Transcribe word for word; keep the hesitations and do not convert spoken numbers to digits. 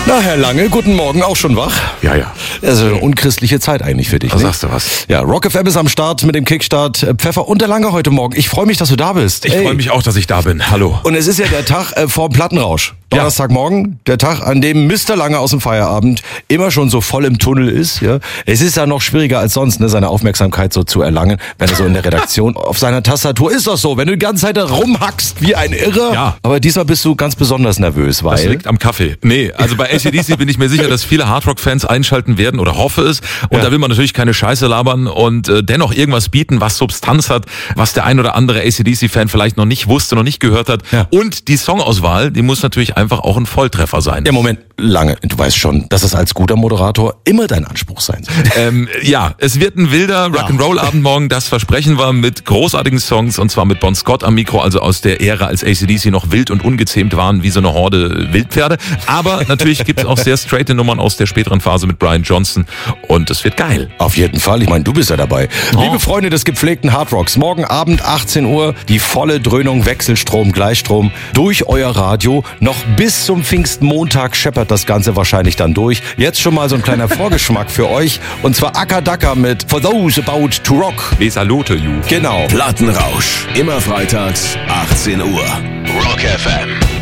Na, Herr Lange, guten Morgen, auch schon wach? Ja, ja. Also eine unchristliche Zeit eigentlich für dich, Da ne? sagst du was. Ja, Rock F M ist am Start mit dem Kickstart. Pfeffer und der Lange heute Morgen. Ich freue mich, dass du da bist. Ich Ey. freue mich auch, dass ich da bin. Hallo. Und es ist ja der Tag äh, vor dem Plattenrausch. Donnerstagmorgen, der Tag, an dem Mister Lange aus dem Feierabend immer schon so voll im Tunnel ist. Ja, es ist ja noch schwieriger als sonst, ne, seine Aufmerksamkeit so zu erlangen, wenn er so in der Redaktion auf seiner Tastatur ist das so, wenn du die ganze Zeit da rumhackst wie ein Irrer. Ja. Aber diesmal bist du ganz besonders nervös, weil... Das liegt am Kaffee. Nee, also bei A C D C bin ich mir sicher, dass viele Hardrock-Fans einschalten werden oder hoffe es. Und Ja. da will man natürlich keine Scheiße labern und äh, dennoch irgendwas bieten, was Substanz hat, was der ein oder andere A C D C-Fan vielleicht noch nicht wusste, noch nicht gehört hat. Ja. Und die Songauswahl, die muss natürlich einfach auch ein Volltreffer sein. Ja, Moment, Lange, du weißt schon, dass es als guter Moderator immer dein Anspruch sein soll. Ähm, ja, es wird ein wilder Rock'n'Roll-Abend morgen, das versprechen wir, mit großartigen Songs und zwar mit Bon Scott am Mikro, also aus der Ära, als A C D C noch wild und ungezähmt waren, wie so eine Horde Wildpferde. Aber natürlich gibt es auch sehr straighte Nummern aus der späteren Phase mit Brian Johnson und es wird geil. Auf jeden Fall, ich meine, du bist ja dabei. Liebe Freunde des gepflegten Hardrocks, morgen Abend achtzehn Uhr, die volle Dröhnung, Wechselstrom, Gleichstrom durch euer Radio. Noch bis zum Pfingstmontag scheppert das Ganze wahrscheinlich dann durch. Jetzt schon mal so ein kleiner Vorgeschmack für euch. Und zwar Akka Daka mit For Those About to Rock. We salute you. Genau. Plattenrausch. Immer freitags, achtzehn Uhr. Rock F M.